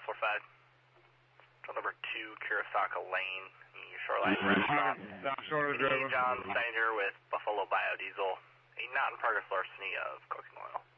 4-5. Number 2, Kurosaka Lane, the Shoreline Restaurant. John Steiner with Buffalo Biodiesel, a not-in-progress larceny of cooking oil.